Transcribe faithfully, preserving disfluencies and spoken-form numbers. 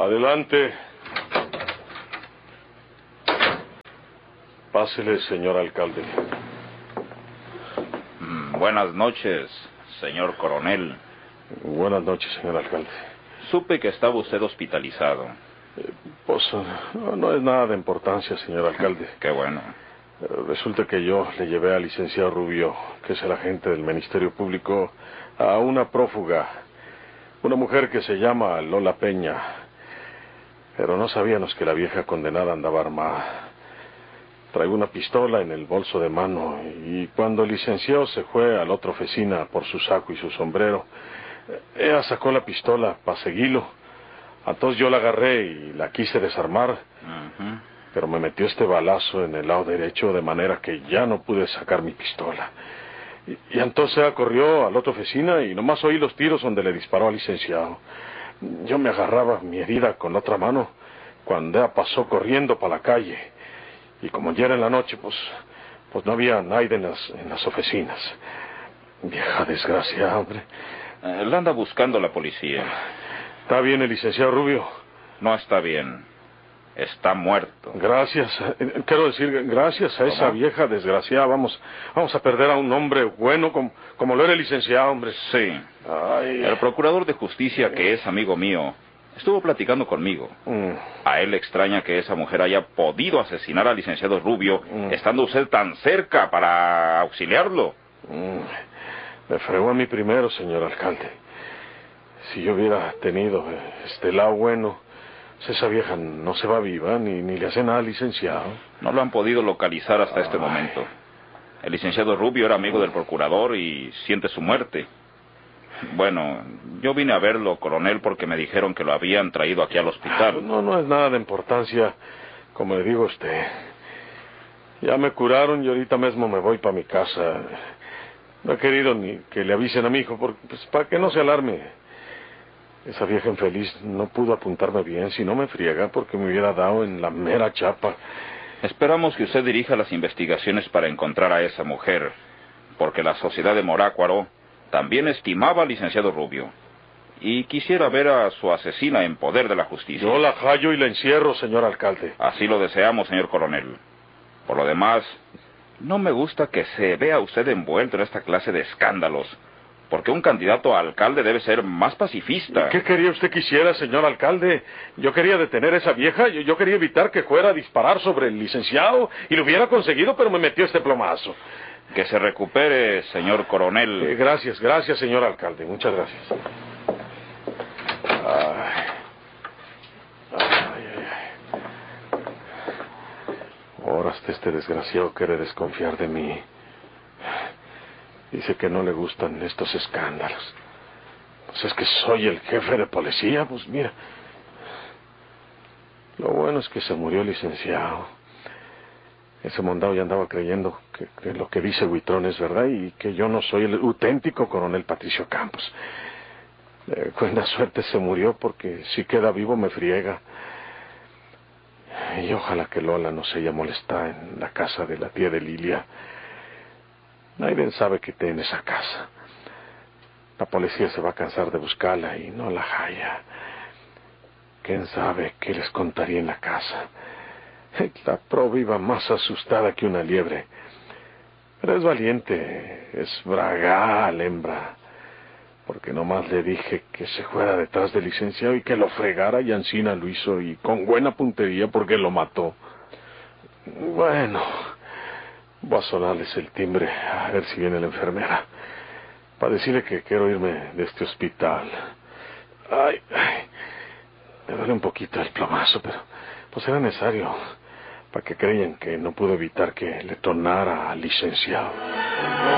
Adelante. Pásele, señor alcalde. Mm, buenas noches, señor coronel. Buenas noches, señor alcalde. Supe que estaba usted hospitalizado. Eh, pues no, no es nada de importancia, señor alcalde. Qué bueno. Eh, resulta que yo le llevé al licenciado Rubio, que es el agente del Ministerio Público, a una prófuga, una mujer que se llama Lola Peña. Pero no sabíamos que la vieja condenada andaba armada. Traía una pistola en el bolso de mano, y cuando el licenciado se fue a la otra oficina por su saco y su sombrero, ella sacó la pistola para seguirlo. Entonces yo la agarré y la quise desarmar, Uh-huh. pero me metió este balazo en el lado derecho, de manera que ya no pude sacar mi pistola. Y, y entonces ella corrió a la otra oficina y nomás oí los tiros donde le disparó al licenciado. Yo me agarraba mi herida con la otra mano cuando ella pasó corriendo para la calle. Y como ya era en la noche, pues, pues no había nadie en las, en las oficinas. Vieja desgracia, hombre. Eh, la anda buscando la policía. ¿Está bien el licenciado Rubio? No está bien. Está muerto. Gracias. eh, Quiero decir, gracias a esa ¿Cómo? vieja desgraciada vamos, vamos a perder a un hombre bueno como, como lo era el licenciado, hombre. Sí. Ay. El procurador de justicia, que es amigo mío, estuvo platicando conmigo. Mm. A él le extraña que esa mujer haya podido asesinar al licenciado Rubio, Mm. estando usted tan cerca para auxiliarlo. Mm. Me fregó a mí primero, señor alcalde. Si yo hubiera tenido este lado bueno, pues esa vieja no se va viva, ni, ni le hace nada al licenciado. No lo han podido localizar hasta este Ay. momento. El licenciado Rubio era amigo del procurador y siente su muerte. Bueno, yo vine a verlo, coronel, porque me dijeron que lo habían traído aquí al hospital. No, no es nada de importancia, como le digo a usted. Ya me curaron y ahorita mismo me voy para mi casa. No he querido ni que le avisen a mi hijo, porque, pues, para que no se alarme. Esa vieja infeliz no pudo apuntarme bien, si no me friega, porque me hubiera dado en la mera chapa. Esperamos que usted dirija las investigaciones para encontrar a esa mujer, porque la sociedad de Morácuaro también estimaba al licenciado Rubio y quisiera ver a su asesina en poder de la justicia. Yo la hallo y la encierro, señor alcalde. Así lo deseamos, señor coronel. Por lo demás, no me gusta que se vea usted envuelto en esta clase de escándalos, porque un candidato a alcalde debe ser más pacifista. ¿Qué quería usted que hiciera, señor alcalde? Yo quería detener a esa vieja, yo, yo quería evitar que fuera a disparar sobre el licenciado, y lo hubiera conseguido, pero me metió este plomazo. Que se recupere, señor coronel. Eh, gracias, gracias, señor alcalde, muchas gracias. Ay. Ay, ay, ay. Ahora hasta este desgraciado quiere desconfiar de mí. Dice que no le gustan estos escándalos. Pues es que soy el jefe de policía, pues mira. Lo bueno es que se murió el licenciado. Ese mondado ya andaba creyendo que, que lo que dice Huitrón es verdad y que yo no soy el auténtico coronel Patricio Campos. Eh, buena suerte se murió, porque si queda vivo me friega. Y ojalá que Lola no se haya molestado en la casa de la tía de Lilia. Nadie sabe que esté en esa casa. La policía se va a cansar de buscarla y no la halla. ¿Quién sabe qué les contaría en la casa? La proba iba más asustada que una liebre. Pero es valiente, es bragal, hembra. Porque nomás le dije que se fuera detrás del licenciado y que lo fregara, y Ancina lo hizo, y con buena puntería, porque lo mató. Bueno, voy a sonarles el timbre a ver si viene la enfermera, para decirle que quiero irme de este hospital. Ay, ay, me duele un poquito el plomazo, pero pues era necesario, para que creyan que no pude evitar que le tronara al licenciado.